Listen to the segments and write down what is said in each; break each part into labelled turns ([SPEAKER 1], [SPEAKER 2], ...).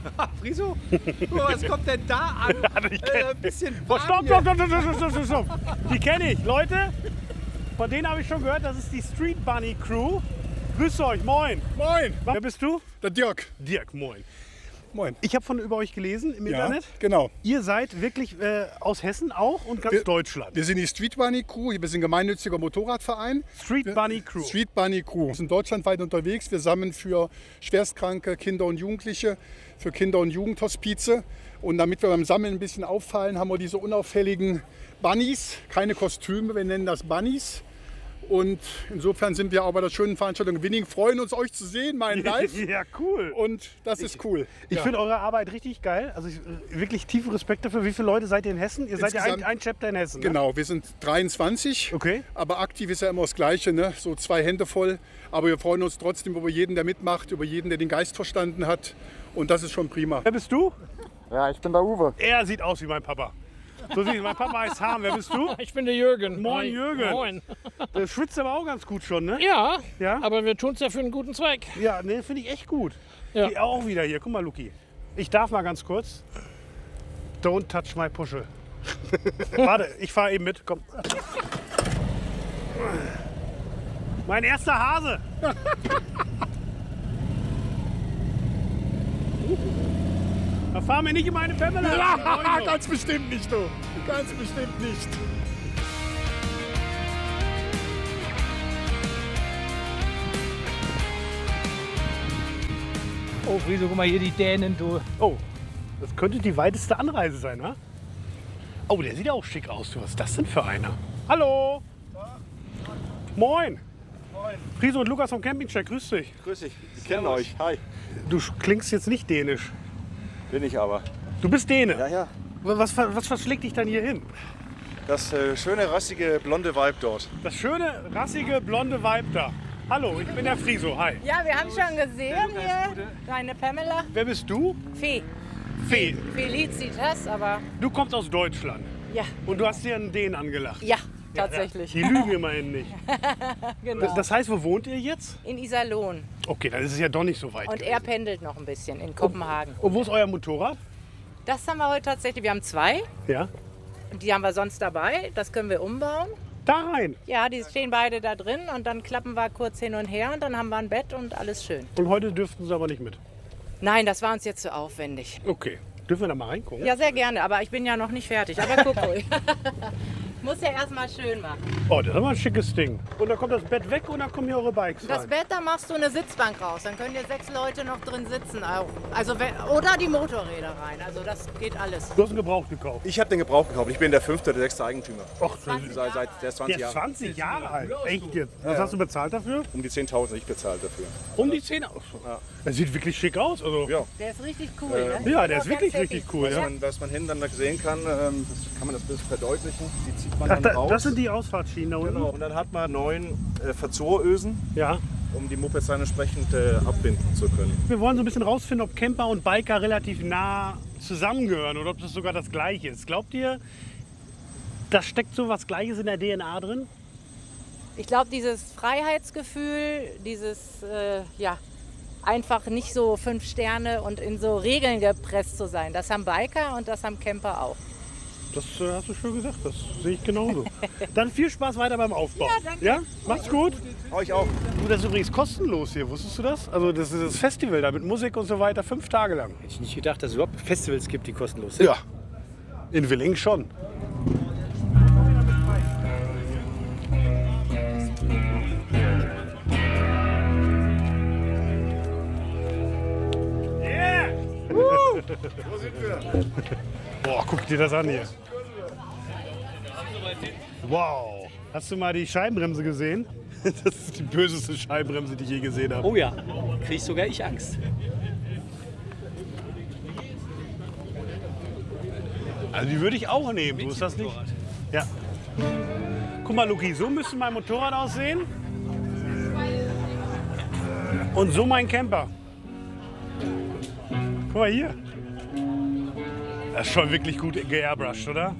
[SPEAKER 1] Friso? Oh, was kommt denn da an? Ein bisschen
[SPEAKER 2] Oh, stopp. Die kenne ich. Leute, von denen habe ich schon gehört, das ist die Street Bunny Crew. Grüß euch, moin.
[SPEAKER 3] Moin,
[SPEAKER 2] Wer bist du?
[SPEAKER 3] der Dirk.
[SPEAKER 2] Dirk, moin.
[SPEAKER 3] Moin.
[SPEAKER 2] Ich habe über euch gelesen im
[SPEAKER 3] Ja,
[SPEAKER 2] Internet.
[SPEAKER 3] genau.
[SPEAKER 2] Ihr seid wirklich aus Hessen auch und ganz Deutschland.
[SPEAKER 3] Wir sind die Street Bunny Crew, wir sind ein gemeinnütziger Motorradverein.
[SPEAKER 2] Street Bunny Crew.
[SPEAKER 3] Street Bunny Crew. Wir sind deutschlandweit unterwegs. Wir sammeln für schwerstkranke Kinder und Jugendliche, für Kinder- und Jugendhospize. Und damit wir beim Sammeln ein bisschen auffallen, haben wir diese unauffälligen Bunnies, keine Kostüme, wir nennen das Bunnies. Und insofern sind wir auch bei der schönen Veranstaltung Winning, freuen uns, euch zu sehen, mein Live.
[SPEAKER 2] Ja, cool.
[SPEAKER 3] Und das ist cool.
[SPEAKER 2] Ich
[SPEAKER 3] Ja.
[SPEAKER 2] finde eure Arbeit richtig geil. Also wirklich tiefen Respekt dafür. Wie viele Leute seid ihr in Hessen? Ihr seid ja
[SPEAKER 3] Insgesamt-
[SPEAKER 2] ein Chapter in Hessen. Ne?
[SPEAKER 3] Genau, wir sind 23.
[SPEAKER 2] Okay.
[SPEAKER 3] Aber aktiv ist ja immer das Gleiche, ne? So 2 Hände voll. Aber wir freuen uns trotzdem über jeden, der mitmacht, über jeden, der den Geist verstanden hat. Und das ist schon prima.
[SPEAKER 2] Wer bist du?
[SPEAKER 4] Ja, ich bin der Uwe.
[SPEAKER 2] Er sieht aus wie mein Papa. So sieht mein Papa heißt Harm. Wer bist du?
[SPEAKER 5] Ich bin der Jürgen.
[SPEAKER 2] Moin,
[SPEAKER 5] Hi.
[SPEAKER 2] Jürgen.
[SPEAKER 5] Moin.
[SPEAKER 2] Der schwitzt aber auch ganz gut schon, ne?
[SPEAKER 5] Ja,
[SPEAKER 2] Ja?
[SPEAKER 5] aber wir tun es ja für einen guten Zweck.
[SPEAKER 2] Ja, ne, finde ich echt gut.
[SPEAKER 5] Ja.
[SPEAKER 2] Die auch wieder hier. Guck mal, Luki. Ich darf mal ganz kurz. Don't touch my Puschel. Warte, ich fahre eben mit. Komm. Mein erster Hase. Da fahren wir nicht in meine Family.
[SPEAKER 3] Ja, ganz bestimmt nicht, du. Ganz bestimmt nicht.
[SPEAKER 1] Oh, Friso, guck mal hier die Dänen, du.
[SPEAKER 2] Oh, das könnte die weiteste Anreise sein, ne? Oh, der sieht auch schick aus. Was ist das denn für einer? Hallo. Moin.
[SPEAKER 4] Moin.
[SPEAKER 2] Friso und Lukas vom Campingcheck, grüß dich.
[SPEAKER 4] Grüß dich. Wir kennen euch. Hi.
[SPEAKER 2] Du klingst jetzt nicht dänisch.
[SPEAKER 4] Bin ich aber.
[SPEAKER 2] Du bist Däne.
[SPEAKER 4] Ja, ja.
[SPEAKER 2] Was verschlägt dich dann hier hin?
[SPEAKER 4] Das schöne, rassige, blonde Vibe dort.
[SPEAKER 2] Das schöne, rassige, blonde Vibe da. Hallo, ich bin der Friso. Hi.
[SPEAKER 6] Ja, wir haben schon gesehen hier deine Pamela.
[SPEAKER 2] Wer bist du?
[SPEAKER 6] Fee.
[SPEAKER 2] Fee.
[SPEAKER 6] Felicitas, aber
[SPEAKER 2] Du kommst aus Deutschland.
[SPEAKER 6] ja.
[SPEAKER 2] Und du hast dir einen Dänen angelacht.
[SPEAKER 6] Ja, tatsächlich.
[SPEAKER 2] Die lügen immerhin nicht.
[SPEAKER 6] Genau.
[SPEAKER 2] Das heißt, wo wohnt ihr jetzt?
[SPEAKER 6] In Iserlohn.
[SPEAKER 2] Okay, dann ist es ja doch nicht so weit.
[SPEAKER 6] Und
[SPEAKER 2] gewesen.
[SPEAKER 6] er pendelt noch ein bisschen in Kopenhagen.
[SPEAKER 2] Und wo ist euer Motorrad?
[SPEAKER 6] Das haben wir heute tatsächlich. Wir haben 2.
[SPEAKER 2] Ja.
[SPEAKER 6] Und die haben wir sonst dabei. Das können wir umbauen.
[SPEAKER 2] Da rein.
[SPEAKER 6] Ja, die stehen beide da drin. Und dann klappen wir kurz hin und her. Und dann haben wir ein Bett und alles schön.
[SPEAKER 2] Und heute dürften sie aber nicht mit.
[SPEAKER 6] Nein, das war uns jetzt zu aufwendig.
[SPEAKER 2] Okay. Dürfen wir da mal reingucken?
[SPEAKER 6] Ja, sehr gerne. Aber ich bin ja noch nicht fertig. Aber guck ruhig. Muss ja erstmal schön machen.
[SPEAKER 2] Oh, das ist aber ein schickes Ding. Und da kommt das Bett weg und dann kommen hier eure Bikes
[SPEAKER 6] Das
[SPEAKER 2] rein.
[SPEAKER 6] Bett, da machst du eine Sitzbank raus. Dann können hier 6 Leute noch drin sitzen. Auch. Also, oder die Motorräder rein. Also das geht alles.
[SPEAKER 2] Du hast einen Gebrauch gekauft.
[SPEAKER 4] Ich habe den Gebrauch gekauft. Ich bin der 5. oder 6. Eigentümer.
[SPEAKER 2] Och,
[SPEAKER 4] Seit der ist 20
[SPEAKER 2] der ist
[SPEAKER 4] Jahre.
[SPEAKER 2] 20 Jahre alt. Echt jetzt? Was hast du bezahlt dafür?
[SPEAKER 4] Um die 10.000 ich bezahlt dafür.
[SPEAKER 2] Um die 10 Euro. Das sieht wirklich schick aus. Also,
[SPEAKER 4] Ja.
[SPEAKER 6] Der ist richtig cool. Ne?
[SPEAKER 2] ja, der ist
[SPEAKER 6] Ganz
[SPEAKER 2] wirklich
[SPEAKER 6] happy.
[SPEAKER 2] richtig cool. Ja.
[SPEAKER 4] Was man hinten dann sehen kann, das kann man das ein bisschen verdeutlichen. Die zieht man
[SPEAKER 2] Ach,
[SPEAKER 4] dann raus.
[SPEAKER 2] das sind die Ausfahrtsschienen da unten?
[SPEAKER 4] Genau. Und dann hat man 9 Verzorösen,
[SPEAKER 2] Ja.
[SPEAKER 4] um die Mopeds dann entsprechend abbinden zu können.
[SPEAKER 2] Wir wollen so ein bisschen rausfinden, ob Camper und Biker relativ nah zusammengehören oder ob das sogar das Gleiche ist. Glaubt ihr, da steckt so was Gleiches in der DNA drin?
[SPEAKER 6] Ich glaube, dieses Freiheitsgefühl, dieses ja, einfach nicht so 5 Sterne und in so Regeln gepresst zu sein, das haben Biker und das haben Camper auch.
[SPEAKER 2] Das hast du schon gesagt, das sehe ich genauso. Dann viel Spaß weiter beim Aufbau.
[SPEAKER 6] Ja, danke.
[SPEAKER 2] Ja? Macht's gut.
[SPEAKER 4] Euch auch.
[SPEAKER 2] Du, das ist übrigens kostenlos hier, wusstest du das? Also das ist das Festival da mit Musik und so weiter, 5 Tage lang.
[SPEAKER 1] Hätte ich nicht gedacht, dass es überhaupt Festivals gibt, die kostenlos sind.
[SPEAKER 2] Ja, in Willingen schon. Yeah!
[SPEAKER 3] Wo sind wir?
[SPEAKER 2] Boah, guck dir das an hier. Wow. Hast du mal die Scheibenbremse gesehen? Das ist die böseste Scheibenbremse, die ich je gesehen habe.
[SPEAKER 1] Oh ja, krieg sogar ich Angst.
[SPEAKER 2] Also die würde ich auch nehmen, so ist das nicht? Ja. Guck mal, Luki, so müsste mein Motorrad aussehen. Und so mein Camper. Guck mal hier. Das ist schon wirklich gut geairbrushed, oder?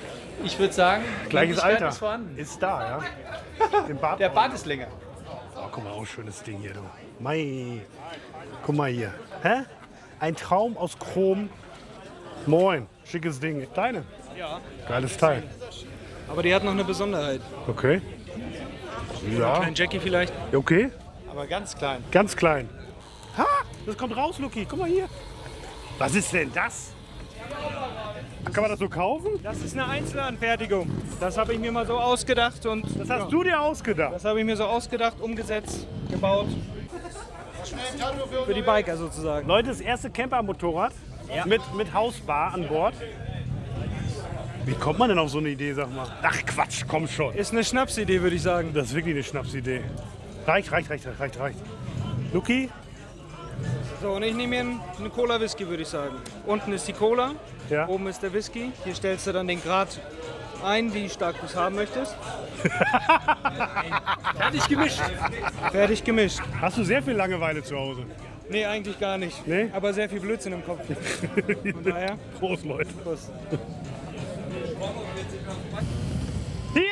[SPEAKER 1] Ich würde sagen,
[SPEAKER 2] Gleiches
[SPEAKER 1] Männlichkeit
[SPEAKER 2] Alter.
[SPEAKER 1] ist vorhanden.
[SPEAKER 2] Ist da, ja. Den Bart
[SPEAKER 1] Der Bart ist länger.
[SPEAKER 2] guck mal, auch schönes Ding hier, du. Mei. Guck mal hier. Hä? Ein Traum aus Chrom. Moin, schickes Ding. Deine?
[SPEAKER 1] Ja.
[SPEAKER 2] Geiles Teil.
[SPEAKER 1] Aber die hat noch eine Besonderheit.
[SPEAKER 2] Okay. Ja.
[SPEAKER 1] Klein Jackie vielleicht.
[SPEAKER 2] Okay.
[SPEAKER 1] Aber ganz klein.
[SPEAKER 2] Ganz klein. Ha! Das kommt raus, Luki. Guck mal hier. Was ist denn das? Kann man das so kaufen?
[SPEAKER 1] Das ist eine Einzelanfertigung. Das habe ich mir mal so ausgedacht und
[SPEAKER 2] Das hast du dir ausgedacht.
[SPEAKER 1] das habe ich mir so ausgedacht, umgesetzt, gebaut. Für die Biker sozusagen.
[SPEAKER 2] Leute, das erste Camper-Motorrad mit Hausbar an Bord. Wie kommt man denn auf so eine Idee, sag mal? Ach Quatsch, komm schon.
[SPEAKER 1] Ist eine Schnapsidee, würde ich sagen.
[SPEAKER 2] Das ist wirklich eine Schnapsidee. Reicht. Luki?
[SPEAKER 1] So, und ich nehme mir eine Cola Whisky, würde ich sagen. Unten ist die Cola,
[SPEAKER 2] Ja.
[SPEAKER 1] oben ist der Whisky. Hier stellst du dann den Grad ein, wie stark du es haben möchtest. Fertig gemischt. Fertig gemischt.
[SPEAKER 2] Hast du sehr viel Langeweile zu Hause?
[SPEAKER 1] Nee, eigentlich gar nicht.
[SPEAKER 2] Nee?
[SPEAKER 1] Aber sehr viel Blödsinn im Kopf. Von daher.
[SPEAKER 2] Prost, Leute.
[SPEAKER 1] Prost.
[SPEAKER 2] Hier!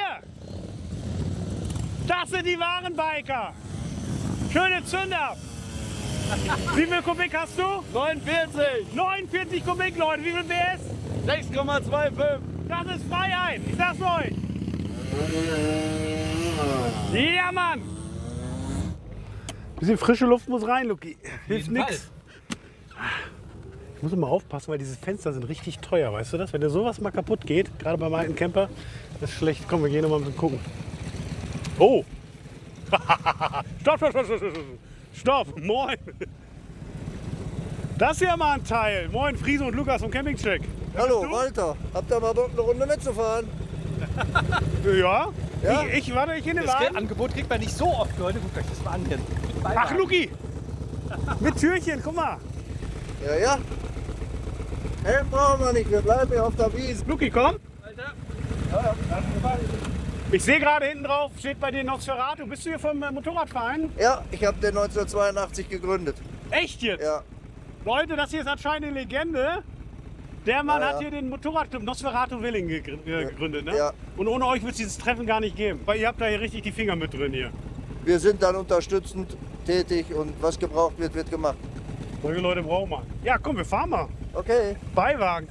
[SPEAKER 2] Das sind die wahren Biker! Schöne Zünder! Wie viel Kubik hast du?
[SPEAKER 1] 49!
[SPEAKER 2] 49 Kubik, Leute. Wie viel PS?
[SPEAKER 1] 6,25!
[SPEAKER 2] Das ist Freiheit. Ich sag's euch. Ja, Mann! Bisschen frische Luft muss rein, Luki. Hilft nix. Ich muss immer aufpassen, weil diese Fenster sind richtig teuer, weißt du das? Wenn dir sowas mal kaputt geht, gerade beim alten Camper, das ist schlecht. Komm, wir gehen noch mal ein bisschen gucken. Oh! Stopp! Moin! Das ist ja mal ein Teil. Moin, Friese und Lukas vom Campingcheck.
[SPEAKER 7] Hallo, Walter. Habt ihr mal Bock, eine Runde mitzufahren?
[SPEAKER 2] Ja?
[SPEAKER 7] Ja?
[SPEAKER 2] Ich warte, ich in den
[SPEAKER 8] Das
[SPEAKER 2] Wagen.
[SPEAKER 8] Angebot kriegt man nicht so oft, Leute. Guckt euch das mal an hier.
[SPEAKER 2] Ach, Luki! Mit Türchen, guck mal.
[SPEAKER 7] Ja, ja. Helm brauchen wir nicht, wir bleiben hier auf der Wiese.
[SPEAKER 2] Luki, komm. Ich sehe gerade hinten drauf, steht bei dir Nosferatu. Bist du hier vom Motorradverein?
[SPEAKER 7] Ja, ich habe den 1982 gegründet.
[SPEAKER 2] Echt jetzt?
[SPEAKER 7] Ja,
[SPEAKER 2] Leute, das hier ist anscheinend eine Legende. Der Mann
[SPEAKER 7] Ja,
[SPEAKER 2] hat
[SPEAKER 7] ja.
[SPEAKER 2] hier den Motorradclub Nosferatu Willing gegründet, ne?
[SPEAKER 7] Ja.
[SPEAKER 2] Und ohne euch wird es dieses Treffen gar nicht geben. Weil ihr habt da hier richtig die Finger mit drin hier.
[SPEAKER 7] wir sind dann unterstützend tätig und was gebraucht wird, wird gemacht.
[SPEAKER 2] Solche Leute brauchen wir. Ja, komm, wir fahren mal.
[SPEAKER 7] Okay,
[SPEAKER 2] Beiwagen.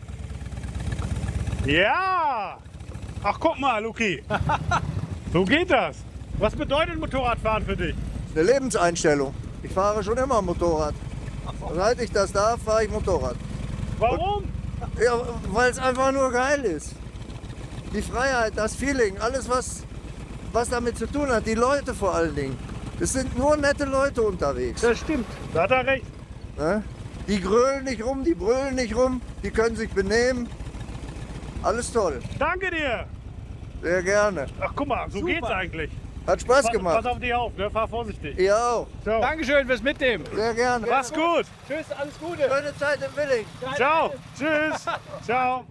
[SPEAKER 2] Ja! Ach, guck mal, Luki. So geht das. Was bedeutet Motorradfahren für dich?
[SPEAKER 7] eine Lebenseinstellung. Ich fahre schon immer Motorrad. Seit ich das darf, fahre ich Motorrad.
[SPEAKER 2] Warum?
[SPEAKER 7] Ja, weil es einfach nur geil ist. Die Freiheit, das Feeling, alles was damit zu tun hat, die Leute vor allen Dingen. Es sind nur nette Leute unterwegs.
[SPEAKER 2] Das stimmt. Da hat er recht.
[SPEAKER 7] Ne? Die grölen nicht rum, die brüllen nicht rum, die können sich benehmen. Alles toll,
[SPEAKER 2] Danke dir.
[SPEAKER 7] sehr gerne.
[SPEAKER 2] Ach, guck mal, so geht's eigentlich.
[SPEAKER 7] Hat Spaß
[SPEAKER 2] Pass
[SPEAKER 7] gemacht.
[SPEAKER 2] auf dich auf, ne? Fahr vorsichtig.
[SPEAKER 7] Ihr auch,
[SPEAKER 2] Ciao.
[SPEAKER 1] Dankeschön fürs Mitnehmen.
[SPEAKER 7] sehr gerne.
[SPEAKER 2] Mach's gut.
[SPEAKER 1] Tschüss, alles Gute.
[SPEAKER 7] Schöne Zeit im Willing.
[SPEAKER 2] Ciao. Tschüss. Ciao.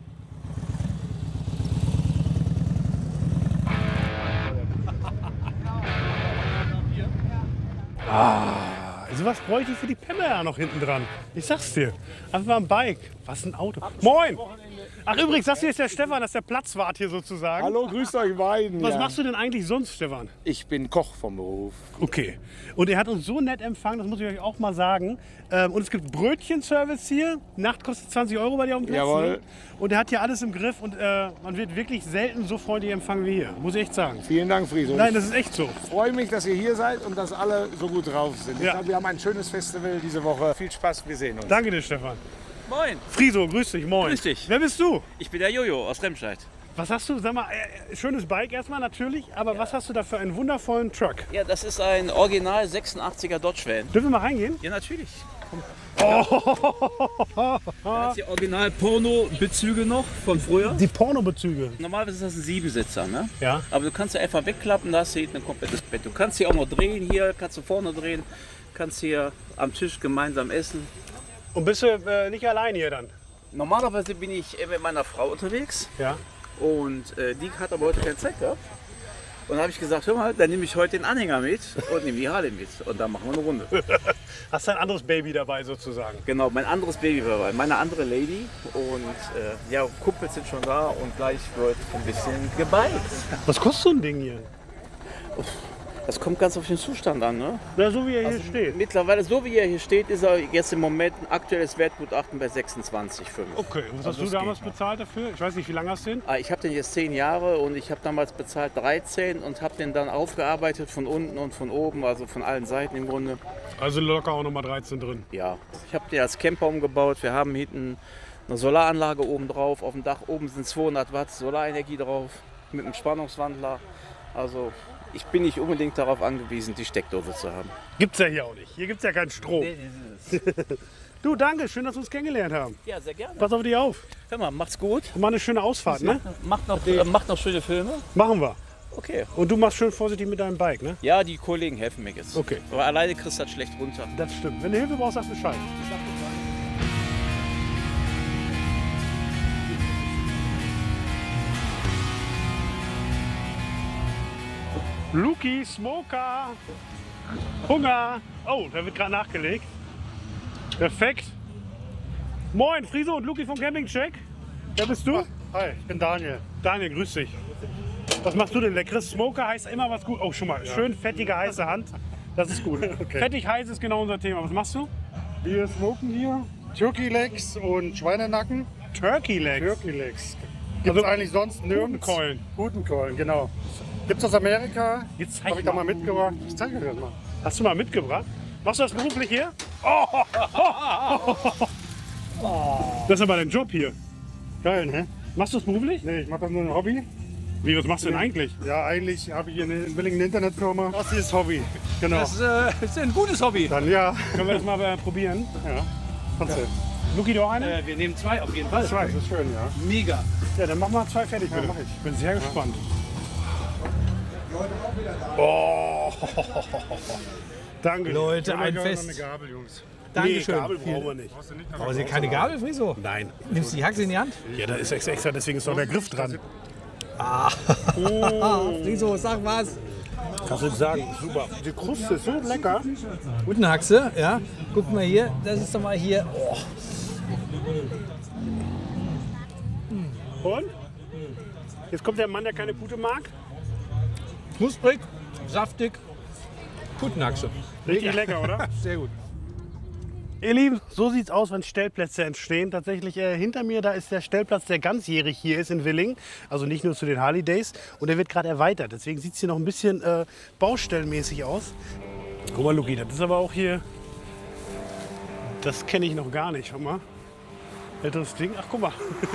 [SPEAKER 2] Also was bräuchte ich für die Penner ja noch hinten dran? Ich sag's dir. Einfach mal ein Bike. Was ein Auto. Moin. Ach übrigens, das hier ist der Stefan, das ist der Platzwart hier sozusagen.
[SPEAKER 9] Hallo, grüßt euch beiden.
[SPEAKER 2] Was
[SPEAKER 9] ja.
[SPEAKER 2] machst du denn eigentlich sonst, Stefan?
[SPEAKER 9] Ich bin Koch vom Beruf.
[SPEAKER 2] Okay. Und er hat uns so nett empfangen, das muss ich euch auch mal sagen. Und es gibt Brötchenservice hier. Nacht kostet 20 € bei dir auf dem Platz.
[SPEAKER 9] Jawohl.
[SPEAKER 2] Ne? Und er hat hier alles im Griff und man wird wirklich selten so freundlich empfangen wie hier. Muss ich echt sagen.
[SPEAKER 9] Vielen Dank, Friso.
[SPEAKER 2] Nein, das ist echt so.
[SPEAKER 9] Ich freue mich, dass ihr hier seid und dass alle so gut drauf sind. Ich
[SPEAKER 2] Ja.
[SPEAKER 9] glaube, wir haben ein schönes Festival diese Woche. Viel Spaß, wir sehen uns.
[SPEAKER 2] Danke dir, Stefan.
[SPEAKER 10] Moin,
[SPEAKER 2] Friso, grüß dich, moin.
[SPEAKER 10] Grüß dich.
[SPEAKER 2] Wer bist du?
[SPEAKER 10] ich bin der Jojo aus Remscheid.
[SPEAKER 2] Was hast du, sag mal, schönes Bike erstmal natürlich, aber was hast du da für einen wundervollen Truck?
[SPEAKER 10] Ja, das ist ein Original 86er Dodge Van.
[SPEAKER 2] Dürfen wir mal reingehen?
[SPEAKER 10] Ja, natürlich. Da hat die Original Porno-Bezüge noch von früher.
[SPEAKER 2] Die Pornobezüge.
[SPEAKER 10] Normalerweise ist das ein Siebensitzer, ne?
[SPEAKER 2] Ja.
[SPEAKER 10] Aber du kannst ja einfach wegklappen, da hast du hinten ein komplettes Bett. Du kannst hier auch noch drehen, hier kannst du vorne drehen, kannst hier am Tisch gemeinsam essen.
[SPEAKER 2] Und bist du nicht allein hier dann?
[SPEAKER 10] Normalerweise bin ich mit meiner Frau unterwegs
[SPEAKER 2] Ja.
[SPEAKER 10] und die hat aber heute keine Zeit gehabt. Und dann habe ich gesagt, hör mal, dann nehme ich heute den Anhänger mit und nehme die Harley mit und dann machen wir eine Runde.
[SPEAKER 2] Hast du ein anderes Baby dabei sozusagen?
[SPEAKER 10] Genau, mein anderes Baby war dabei, meine andere Lady und ja, Kumpels sind schon da und gleich wird ein bisschen gebiked.
[SPEAKER 2] Was kostet so ein Ding hier?
[SPEAKER 10] Das kommt ganz auf den Zustand an, ne?
[SPEAKER 2] Na, so wie er hier steht.
[SPEAKER 10] Mittlerweile, so wie er hier steht, ist er jetzt im Moment ein aktuelles Wertgutachten bei 26,5.
[SPEAKER 2] Okay, und was hast du damals bezahlt dafür? Ich weiß nicht, wie lange hast du den?
[SPEAKER 10] Ich habe den jetzt 10 Jahre und ich habe damals bezahlt 13 und habe den dann aufgearbeitet von unten und von oben, also von allen Seiten im Grunde.
[SPEAKER 2] Also locker auch nochmal 13 drin.
[SPEAKER 10] Ja, ich habe den als Camper umgebaut. Wir haben hinten eine Solaranlage oben drauf. Auf dem Dach oben sind 200 Watt Solarenergie drauf mit einem Spannungswandler. Also ich bin nicht unbedingt darauf angewiesen, die Steckdose zu haben.
[SPEAKER 2] Gibt's ja hier auch nicht. Hier gibt's ja keinen Strom. Du, danke. Schön, dass wir uns kennengelernt haben.
[SPEAKER 10] Ja, sehr gerne.
[SPEAKER 2] Pass auf dich auf.
[SPEAKER 10] Hör mal, macht's gut.
[SPEAKER 2] Und mal eine schöne Ausfahrt, ne?
[SPEAKER 10] Macht noch schöne Filme.
[SPEAKER 2] Machen wir.
[SPEAKER 10] Okay.
[SPEAKER 2] Und du machst schön vorsichtig mit deinem Bike, ne?
[SPEAKER 10] Ja, die Kollegen helfen mir jetzt.
[SPEAKER 2] Okay.
[SPEAKER 10] Aber alleine kriegst du das schlecht runter.
[SPEAKER 2] Das stimmt. Wenn du Hilfe brauchst, sagst Bescheid. Luki, Smoker, Hunger. Oh, da wird gerade nachgelegt. Perfekt. Moin, Friso und Luki vom Campingcheck. Wer bist du?
[SPEAKER 11] Hi, ich bin Daniel.
[SPEAKER 2] Daniel, grüß dich. Was machst du denn? Leckeres Smoker heißt immer was gut. Oh, schon mal. Schön fettige, heiße Hand. Das ist gut.
[SPEAKER 11] Okay.
[SPEAKER 2] Fettig, heiß ist genau unser Thema. Was machst du?
[SPEAKER 11] Wir smoken hier Turkey Legs und Schweinenacken.
[SPEAKER 2] Turkey Legs?
[SPEAKER 11] Turkey Legs. Gibt es eigentlich sonst nirgends?
[SPEAKER 2] Putenkeulen.
[SPEAKER 11] Putenkeulen, genau. Gibt es aus Amerika.
[SPEAKER 2] Jetzt
[SPEAKER 11] habe ich da mal mitgebracht. Ich zeige dir das mal.
[SPEAKER 2] Hast du mal mitgebracht? Machst du das beruflich hier? Das ist aber dein Job hier.
[SPEAKER 11] Geil, ne?
[SPEAKER 2] Machst du das beruflich?
[SPEAKER 11] Nee, ich mache das nur ein Hobby.
[SPEAKER 2] Wie, was machst du denn eigentlich?
[SPEAKER 11] Ja, eigentlich habe ich hier in Willing eine Internetfirma.
[SPEAKER 2] Das ist Hobby. Genau.
[SPEAKER 8] Das ist ein gutes Hobby.
[SPEAKER 11] Dann ja.
[SPEAKER 2] Können wir das mal probieren?
[SPEAKER 11] Ja. Kannst du.
[SPEAKER 2] Luki, du auch eine?
[SPEAKER 8] Wir nehmen 2 auf jeden Fall.
[SPEAKER 11] 2, das ist schön, ja.
[SPEAKER 8] Mega.
[SPEAKER 2] Ja, dann mach mal 2 fertig, bitte.
[SPEAKER 11] Ja, mach ich.
[SPEAKER 2] Bin sehr gespannt. Oh. Danke.
[SPEAKER 8] Leute, ein
[SPEAKER 11] Noch
[SPEAKER 8] Fest.
[SPEAKER 11] eine Gabel, Jungs.
[SPEAKER 8] Dankeschön.
[SPEAKER 2] Nee, Gabel brauchen wir nicht.
[SPEAKER 8] Aber Sie keine Gabel, Friso?
[SPEAKER 2] Nein.
[SPEAKER 8] Nimmst du die Haxe in die Hand?
[SPEAKER 2] Ja, da ist extra, deswegen ist doch der Griff dran.
[SPEAKER 8] Friso, sag was.
[SPEAKER 2] Kannst du sagen, super. Die Kruste ist so lecker.
[SPEAKER 8] Guten Haxe, ja. Guck mal hier, das ist doch mal hier. Oh.
[SPEAKER 2] Und? Jetzt kommt der Mann, der keine Pute mag.
[SPEAKER 8] Knusprig, saftig, Putenhaxe.
[SPEAKER 2] Richtig lecker, oder?
[SPEAKER 8] Sehr gut.
[SPEAKER 2] Ihr Lieben, so sieht's aus, wenn Stellplätze entstehen. Tatsächlich hinter mir, da ist der Stellplatz, der ganzjährig hier ist in Willingen. Also nicht nur zu den Harley Days. Und der wird gerade erweitert. Deswegen sieht es hier noch ein bisschen baustellenmäßig aus. Guck mal, Luki, das ist aber auch hier... Das kenne ich noch gar nicht. Schau mal. Älteres Ding. Ach, guck mal.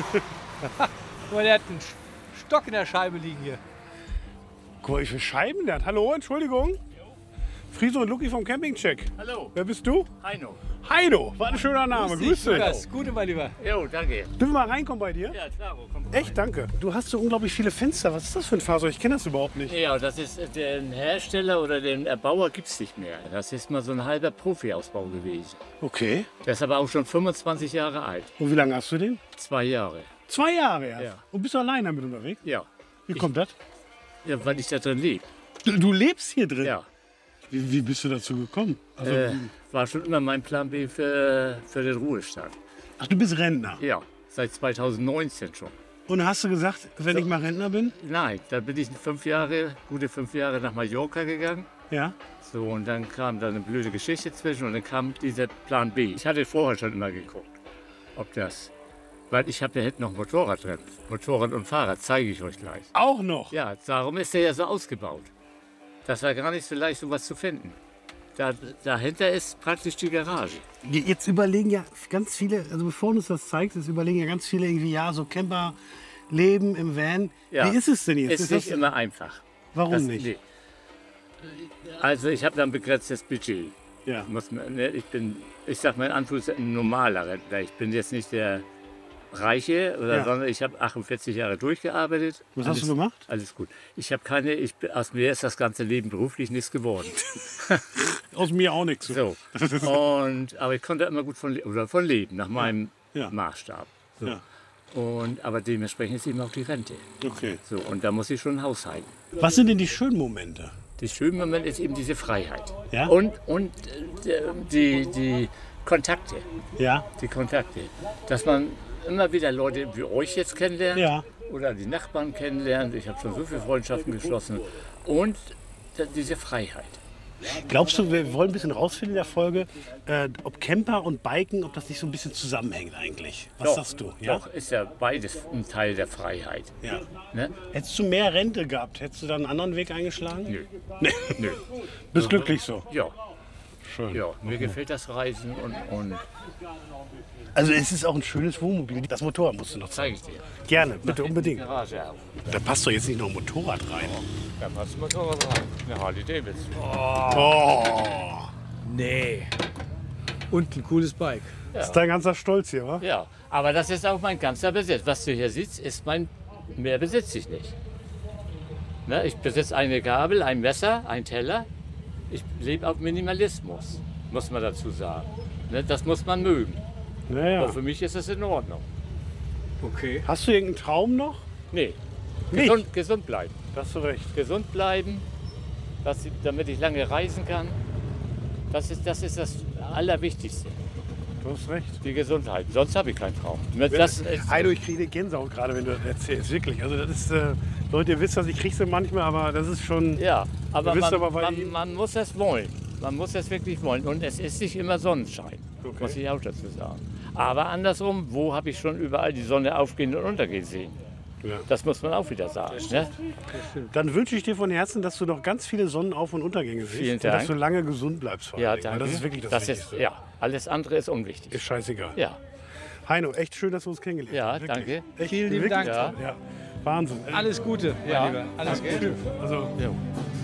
[SPEAKER 8] Guck mal, der hat einen Stock in der Scheibe liegen hier.
[SPEAKER 2] Guck mal, wie viele Scheiben der hat. Hallo, Entschuldigung. Friso und Luki vom Campingcheck.
[SPEAKER 12] Hallo.
[SPEAKER 2] Wer bist du?
[SPEAKER 12] Heino.
[SPEAKER 2] Heino, was ein schöner Name. Grüß dich.
[SPEAKER 8] Lukas, Gute, mein Lieber.
[SPEAKER 12] Jo, danke.
[SPEAKER 2] Dürfen wir mal reinkommen bei dir?
[SPEAKER 12] Ja, klar. Komm
[SPEAKER 2] Echt, danke. Du hast so unglaublich viele Fenster. Was ist das für ein Fahrzeug? Ich kenne das überhaupt nicht.
[SPEAKER 12] Ja, das ist den Hersteller oder den Erbauer gibt es nicht mehr. Das ist mal so ein halber Profi-Ausbau gewesen.
[SPEAKER 2] Okay.
[SPEAKER 12] Der ist aber auch schon 25 Jahre alt.
[SPEAKER 2] Und wie lange hast du den?
[SPEAKER 12] 2 Jahre.
[SPEAKER 2] 2 Jahre erst?
[SPEAKER 12] Ja.
[SPEAKER 2] Und bist du allein damit unterwegs?
[SPEAKER 12] Ja.
[SPEAKER 2] Wie kommt das?
[SPEAKER 12] Ja, weil ich da drin lebe.
[SPEAKER 2] Du lebst hier drin?
[SPEAKER 12] Ja.
[SPEAKER 2] Wie bist du dazu gekommen? Also,
[SPEAKER 12] War schon immer mein Plan B für den Ruhestand.
[SPEAKER 2] Ach, du bist Rentner?
[SPEAKER 12] Ja, seit 2019 schon.
[SPEAKER 2] Und hast du gesagt, wenn ich mal Rentner bin?
[SPEAKER 12] Nein, da bin ich gute 5 Jahre nach Mallorca gegangen.
[SPEAKER 2] Ja.
[SPEAKER 12] So, und dann kam da eine blöde Geschichte zwischen und dann kam dieser Plan B. Ich hatte vorher schon immer geguckt, ob das... Weil ich habe ja hinten noch ein Motorrad drin. Motorrad und Fahrrad zeige ich euch gleich.
[SPEAKER 2] Auch noch?
[SPEAKER 12] Ja, darum ist der ja so ausgebaut. Das war gar nicht so leicht, sowas zu finden. Dahinter ist praktisch die Garage.
[SPEAKER 2] Jetzt überlegen ja ganz viele, also bevor du uns das zeigst, jetzt überlegen ja ganz viele irgendwie, ja, so Camper leben im Van.
[SPEAKER 12] Ja.
[SPEAKER 2] Wie ist es denn jetzt?
[SPEAKER 12] Ist nicht immer einfach.
[SPEAKER 2] Warum nicht?
[SPEAKER 12] Nee. Also ich habe da ein begrenztes Budget.
[SPEAKER 2] Ja.
[SPEAKER 12] Ich sag mal in Anführungszeichen ein normaler Rentner. Ich bin jetzt nicht der Reiche, sondern ich habe 48 Jahre durchgearbeitet.
[SPEAKER 2] Was hast du gemacht?
[SPEAKER 12] Alles gut. Aus mir ist das ganze Leben beruflich nichts geworden.
[SPEAKER 2] Aus mir auch nichts.
[SPEAKER 12] So. Aber ich konnte immer gut von leben, nach meinem Maßstab. So.
[SPEAKER 2] Ja.
[SPEAKER 12] Aber dementsprechend ist eben auch die Rente.
[SPEAKER 2] Okay.
[SPEAKER 12] So, und da muss ich schon haushalten.
[SPEAKER 2] Was sind denn die schönen Momente?
[SPEAKER 12] Der schöne Moment ist eben diese Freiheit.
[SPEAKER 2] Ja?
[SPEAKER 12] Und die Kontakte.
[SPEAKER 2] Ja.
[SPEAKER 12] Die Kontakte. Dass man immer wieder Leute wie euch jetzt kennenlernt.
[SPEAKER 2] Ja.
[SPEAKER 12] Oder die Nachbarn kennenlernt. Ich habe schon so viele Freundschaften geschlossen. Und diese Freiheit.
[SPEAKER 2] Glaubst du, wir wollen ein bisschen rausfinden in der Folge, ob Camper und Biken, ob das nicht so ein bisschen zusammenhängt eigentlich? Was sagst du? Ja?
[SPEAKER 12] Doch, ist ja beides ein Teil der Freiheit.
[SPEAKER 2] Ja.
[SPEAKER 12] Ne?
[SPEAKER 2] Hättest du mehr Rente gehabt, hättest du dann einen anderen Weg eingeschlagen?
[SPEAKER 12] Nö.
[SPEAKER 2] Nee.
[SPEAKER 12] Nö.
[SPEAKER 2] Bist glücklich so?
[SPEAKER 12] Ja.
[SPEAKER 2] Schön.
[SPEAKER 12] Ja, mir gefällt das Reisen und
[SPEAKER 2] Also es ist auch ein schönes Wohnmobil. Das Motorrad musst du noch zeigen.
[SPEAKER 12] zeige ich dir.
[SPEAKER 2] Gerne, bitte
[SPEAKER 12] Mach
[SPEAKER 2] unbedingt.
[SPEAKER 12] die Garage auf.
[SPEAKER 2] Da passt doch jetzt nicht noch ein Motorrad rein.
[SPEAKER 12] Da passt ein Motorrad rein. Eine Harley Davidson.
[SPEAKER 2] Oh.
[SPEAKER 8] Nee. Und ein cooles Bike.
[SPEAKER 12] Ja.
[SPEAKER 2] Das ist dein ganzer Stolz hier, wa?
[SPEAKER 12] Ja, aber das ist auch mein ganzer Besitz. Was du hier siehst, ist mehr besitze ich nicht. Ne, ich besitze eine Gabel, ein Messer, ein Teller. Ich lebe auf Minimalismus, muss man dazu sagen. Ne, das muss man mögen.
[SPEAKER 2] Naja.
[SPEAKER 12] Aber für mich ist es in Ordnung.
[SPEAKER 8] Okay.
[SPEAKER 2] Hast du irgendeinen Traum noch?
[SPEAKER 12] Nee,
[SPEAKER 2] Nicht?
[SPEAKER 12] gesund bleiben.
[SPEAKER 2] Da hast du recht.
[SPEAKER 12] Gesund bleiben, damit ich lange reisen kann. Das ist das Allerwichtigste.
[SPEAKER 2] Du hast recht.
[SPEAKER 12] Die Gesundheit. Sonst habe ich keinen Traum.
[SPEAKER 2] Heino, ich kriege Gänsehaut gerade, wenn du das erzählst. Wirklich. Also das ist, Leute, ihr wisst das, ich kriege sie manchmal, aber das ist schon...
[SPEAKER 12] Ja, aber,
[SPEAKER 2] Ihr wisst aber bei ihm-
[SPEAKER 12] man muss es wollen. Man muss es wirklich wollen. Und es ist nicht immer Sonnenschein, muss ich auch dazu sagen. Aber andersrum, wo habe ich schon überall die Sonne aufgehen und untergehen sehen?
[SPEAKER 2] Ja.
[SPEAKER 12] Das muss man auch wieder sagen. Ne?
[SPEAKER 2] Dann wünsche ich dir von Herzen, dass du noch ganz viele Sonnenauf- und Untergänge siehst.
[SPEAKER 12] Vielen
[SPEAKER 2] Und
[SPEAKER 12] Dank.
[SPEAKER 2] dass du lange gesund bleibst. Vor
[SPEAKER 12] Ja,
[SPEAKER 2] allen Dingen, weil
[SPEAKER 12] danke.
[SPEAKER 2] das ist wirklich das Wichtigste.
[SPEAKER 12] Ja, alles andere ist unwichtig.
[SPEAKER 2] Ist scheißegal.
[SPEAKER 12] Ja,
[SPEAKER 2] Heino, echt schön, dass wir uns kennengelernt
[SPEAKER 12] ja,
[SPEAKER 2] haben. Wirklich.
[SPEAKER 12] danke.
[SPEAKER 2] Echt,
[SPEAKER 8] Vielen lieben
[SPEAKER 2] wirklich
[SPEAKER 8] Dank.
[SPEAKER 2] toll. Ja. Wahnsinn.
[SPEAKER 8] Alles Gute, mein
[SPEAKER 12] Ja.
[SPEAKER 8] Lieber. Alles
[SPEAKER 2] Gute.
[SPEAKER 8] Gute.
[SPEAKER 2] Also,
[SPEAKER 12] Ja.